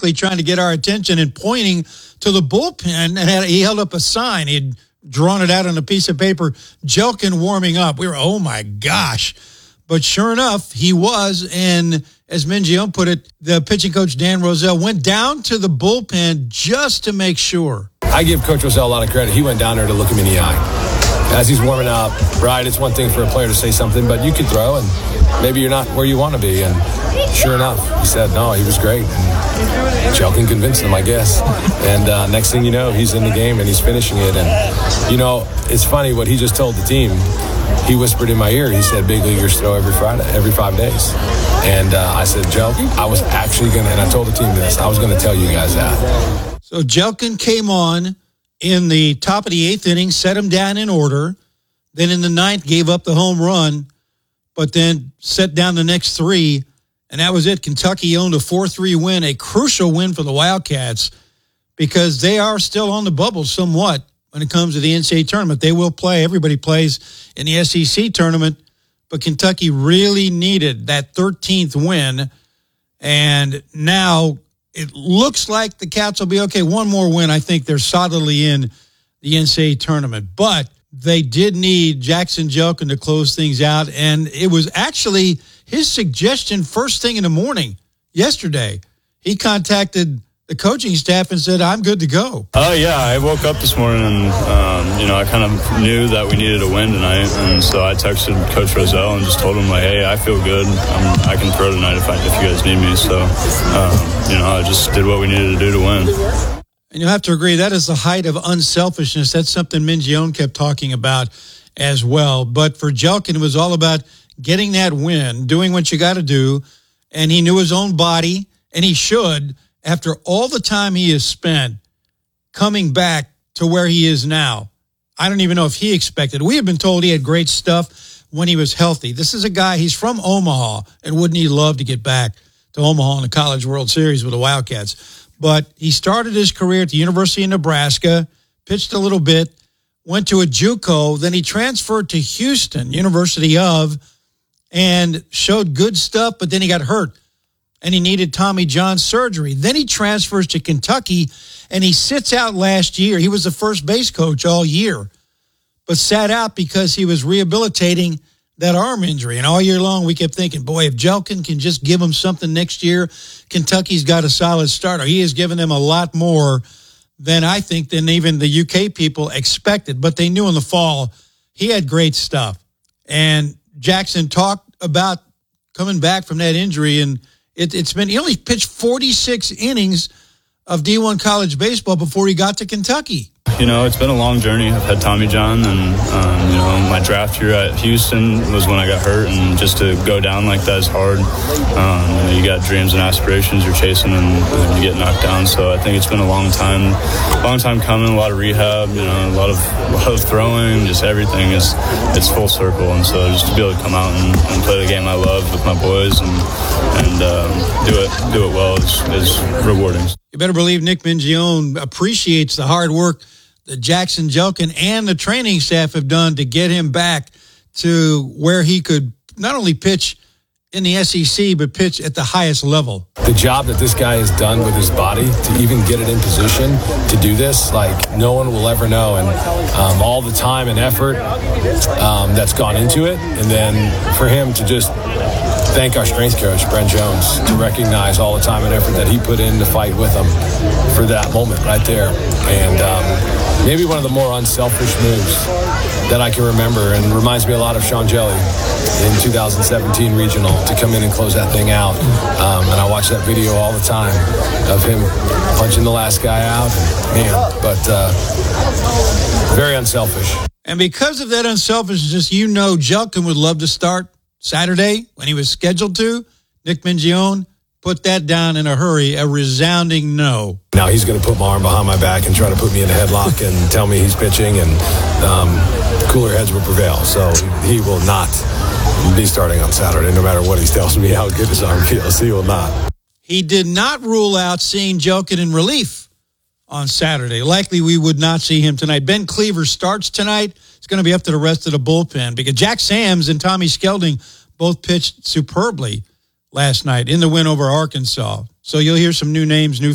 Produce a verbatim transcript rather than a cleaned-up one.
basically trying to get our attention and pointing to the bullpen. And had, he held up a sign. He had drawn it out on a piece of paper, Jelkin warming up. We were, oh, my gosh. But sure enough, he was. And as Mingione put it, the pitching coach, Dan Roselle, went down to the bullpen just to make sure. I give Coach Roselle a lot of credit. He went down there to look him in the eye. As he's warming up, right, it's one thing for a player to say something, but you could throw, and maybe you're not where you want to be. And sure enough, he said, no, he was great. And Jelkin convinced him, I guess. And uh, next thing you know, he's in the game, and he's finishing it. And, you know, it's funny what he just told the team. He whispered in my ear, he said, big leaguers throw every Friday, every five days. And uh, I said, Jelkin, I was actually going to, and I told the team this, I was going to tell you guys that. So Jelkin came on in the top of the eighth inning, set him down in order. Then in the ninth, gave up the home run, but then set down the next three, and that was it. Kentucky owned a four three win, a crucial win for the Wildcats, because they are still on the bubble somewhat when it comes to the N C double A tournament. They will play. Everybody plays in the S E C tournament, but Kentucky really needed that thirteenth win, and now it looks like the Cats will be okay. One more win, I think they're solidly in the N C double A tournament. But they did need Jackson Jelkin to close things out, and it was actually his suggestion first thing in the morning yesterday. He contacted the coaching staff and said, I'm good to go. Oh, uh, yeah, I woke up this morning and, um, you know, I kind of knew that we needed a win tonight, and so I texted Coach Roselle and just told him, like, hey, I feel good. I'm, I can throw tonight if, I, if you guys need me. So, um, you know, I just did what we needed to do to win. And you'll have to agree, that is the height of unselfishness. That's something Mingione kept talking about as well. But for Jelkin, it was all about getting that win, doing what you got to do, and he knew his own body, and he should, after all the time he has spent coming back to where he is now. I don't even know if he expected. We have been told he had great stuff when he was healthy. This is a guy, he's from Omaha, and wouldn't he love to get back to Omaha in the College World Series with the Wildcats? But he started his career at the University of Nebraska, pitched a little bit, went to a JUCO, then he transferred to Houston, University of, and showed good stuff, but then he got hurt, and he needed Tommy John surgery. Then he transfers to Kentucky, and he sits out last year. He was the first base coach all year, but sat out because he was rehabilitating that arm injury. And all year long, we kept thinking, boy, if Jelkin can just give them something next year, Kentucky's got a solid starter. He has given them a lot more than I think than even the U K people expected. But they knew in the fall he had great stuff. And Jackson talked about coming back from that injury, and it, it's been, he only pitched forty-six innings of D one college baseball before he got to Kentucky. You know, it's been a long journey. I've had Tommy John, and, um, you know, my draft year at Houston was when I got hurt, and just to go down like that is hard. Um, you know, you got dreams and aspirations you're chasing, and, and you get knocked down. So I think it's been a long time, long time coming, a lot of rehab, you know, a lot of, a lot of throwing, just everything is, it's full circle. And so just to be able to come out and, and play the game I love with my boys and, and um, do it, do it well is, is rewarding. You better believe Nick Mingione appreciates the hard work that Jackson Jelkin and the training staff have done to get him back to where he could not only pitch in the S E C, but pitch at the highest level. The job that this guy has done with his body to even get it in position to do this, like no one will ever know. And um, all the time and effort um, that's gone into it. And then for him to just thank our strength coach, Brent Jones, to recognize all the time and effort that he put in to fight with him for that moment right there. And um, maybe one of the more unselfish moves that I can remember, and reminds me a lot of Sean Jelly in two thousand seventeen regional to come in and close that thing out. Um, and I watch that video all the time of him punching the last guy out. Man, but uh, very unselfish. And because of that unselfishness, you know Jelkin would love to start Saturday when he was scheduled to. Nick Mingione put that down in a hurry, a resounding no. Now he's going to put my arm behind my back and try to put me in a headlock and tell me he's pitching, and um, cooler heads will prevail. So he will not be starting on Saturday, no matter what he tells me how good his arm feels. He will not. He did not rule out seeing Jelkin in relief on Saturday. Likely we would not see him tonight. Ben Cleaver starts tonight. It's going to be up to the rest of the bullpen because Jack Sams and Tommy Skelding both pitched superbly last night in the win over Arkansas. So you'll hear some new names, new